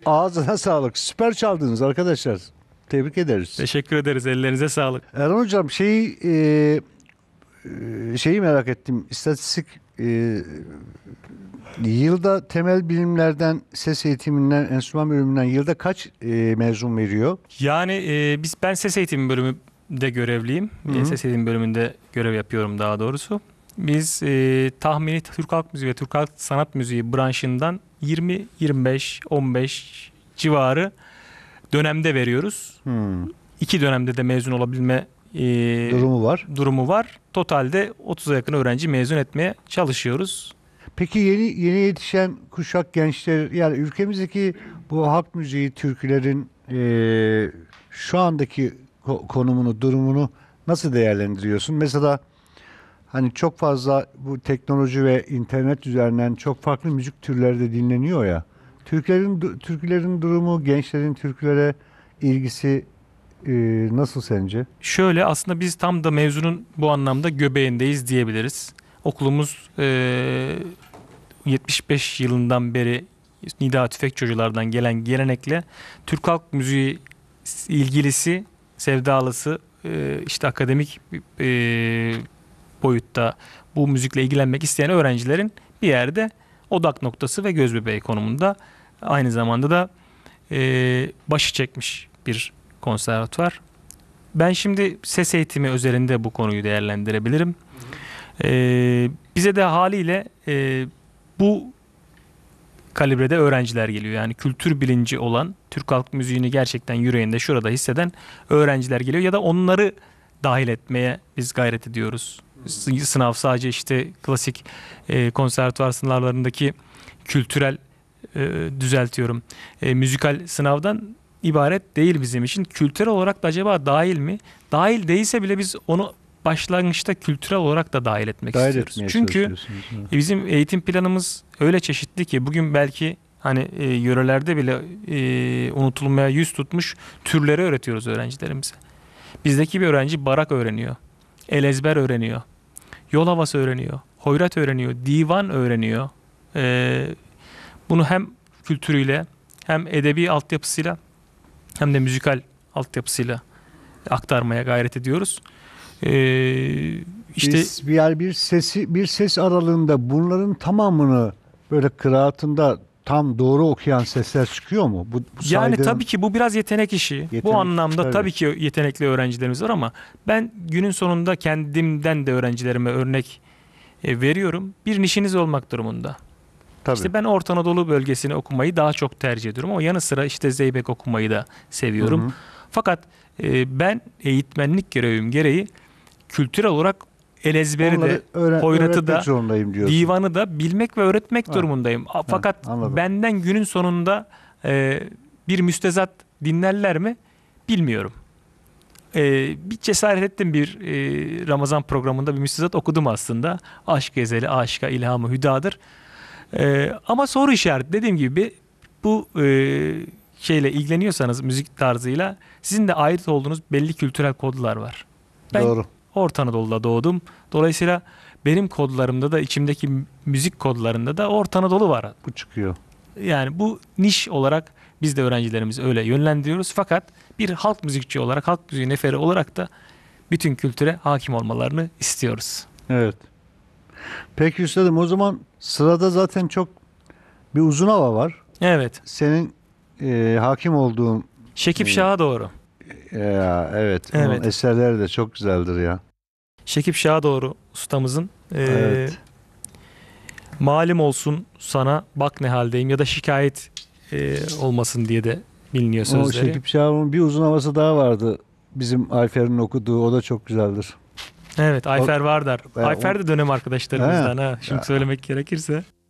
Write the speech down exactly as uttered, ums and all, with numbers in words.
Ağzına sağlık. Süper çaldınız arkadaşlar. Tebrik ederiz. Teşekkür ederiz. Ellerinize sağlık. Erhan Hocam şeyi e, e, şeyi merak ettim. İstatistik e, yılda temel bilimlerden, ses eğitiminden, enstrüman bölümünden yılda kaç e, mezun veriyor? Yani e, biz ben ses eğitimi bölümünde görevliyim. Hı hı. E, ses eğitimi bölümünde görev yapıyorum daha doğrusu. Biz e, tahmini Türk Halk Müziği ve Türk Halk Sanat Müziği branşından yirmi, yirmi beş, on beş civarı dönemde veriyoruz. Hmm. İki dönemde de mezun olabilme e, Durumu var. durumu var. Totalde otuza yakın öğrenci mezun etmeye çalışıyoruz. Peki yeni yeni yetişen kuşak gençler, yani ülkemizdeki bu halk müziği türkülerin e, şu andaki ko- konumunu, durumunu nasıl değerlendiriyorsun? Mesela hani çok fazla bu teknoloji ve internet üzerinden çok farklı müzik türleri de dinleniyor ya. Türklerin du- türkülerin durumu, gençlerin türkülere ilgisi e, nasıl sence? Şöyle, aslında biz tam da mevzunun bu anlamda göbeğindeyiz diyebiliriz. Okulumuz e, yetmiş beş yılından beri Nida Tüfekçioculardan gelen gelenekle Türk halk müziği ilgilisi, sevdalısı, e, işte akademik e, boyutta bu müzikle ilgilenmek isteyen öğrencilerin bir yerde odak noktası ve göz bebeği konumunda. Aynı zamanda da e, başı çekmiş bir konservatuvar. Ben şimdi ses eğitimi özelinde bu konuyu değerlendirebilirim. Ee, bize de haliyle e, bu kalibrede öğrenciler geliyor. Yani kültür bilinci olan, Türk halk müziğini gerçekten yüreğinde şurada hisseden öğrenciler geliyor. Ya da onları dahil etmeye biz gayret ediyoruz. Sınav sadece işte klasik e, konservatuvar sınavlarındaki kültürel, e, düzeltiyorum, e, müzikal sınavdan ibaret değil bizim için. Kültürel olarak da acaba dahil mi? Dahil değilse bile biz onu başlangıçta kültürel olarak da dahil etmek Dahil istiyoruz. etmeye Çünkü çalışıyorsunuz, evet. bizim eğitim planımız öyle çeşitli ki bugün belki hani e, yörelerde bile e, unutulmaya yüz tutmuş türleri öğretiyoruz öğrencilerimize. Bizdeki bir öğrenci barak öğreniyor, el ezber öğreniyor, yol havası öğreniyor, hoyrat öğreniyor, divan öğreniyor. E, bunu hem kültürüyle hem edebi altyapısıyla hem de müzikal altyapısıyla aktarmaya gayret ediyoruz. Ee, işte Biz bir yer bir sesi bir ses aralığında bunların tamamını böyle kıraatında tam doğru okuyan sesler çıkıyor mu? Bu, bu yani saydığın- tabii ki bu biraz yetenek işi. Yetenek, bu anlamda tabii. tabii. ki yetenekli öğrencilerimiz var ama ben günün sonunda kendimden de öğrencilerime örnek e, veriyorum. Bir nişiniz olmak durumunda. tabii. İşte ben Orta Anadolu bölgesini okumayı daha çok tercih ediyorum ama yanı sıra işte Zeybek okumayı da seviyorum. Hı hı. Fakat e, ben eğitmenlik görevim gereği kültürel olarak el ezberi Onları de, öğren- hoyratı öğretmek da, zorundayım diyorsun. divanı da bilmek ve öğretmek Ha. durumundayım. A- Fakat anladım. benden günün sonunda e, bir müstezat dinlerler mi bilmiyorum. E, bir cesaret ettim, bir e, Ramazan programında bir müstezat okudum aslında. Aşk ezeli, aşka ilhamı hüdadır. E, ama soru işareti, dediğim gibi bu e, şeyle ilgileniyorsanız, müzik tarzıyla, sizin de ait olduğunuz belli kültürel kodlar var. Ben Doğru. Orta Anadolu'da doğdum. Dolayısıyla benim kodlarımda da, içimdeki müzik kodlarında da Orta Anadolu var. Bu çıkıyor. Yani bu niş olarak biz de öğrencilerimizi öyle yönlendiriyoruz. Fakat bir halk müzikçi olarak, halk müziği neferi olarak da bütün kültüre hakim olmalarını istiyoruz. Evet. Peki üstadım, o zaman sırada zaten çok bir uzun hava var. Evet. Senin e, hakim olduğun Şekip Hmm. Şah'a doğru. ya, evet. Onun Evet. eserleri de çok güzeldir ya. Şekip Şah'a doğru ustamızın e, Evet. malum olsun sana bak ne haldeyim, ya da şikayet e, olmasın diye de biliniyor O sözleri. Şekip Şahin'in bir uzun havası daha vardı. Bizim Ayfer'in okuduğu, o da çok güzeldir. Evet, Ayfer Vardar. Ben- Ayfer de dönem arkadaşlarımızdan ha. Şimdi Ya. söylemek gerekirse.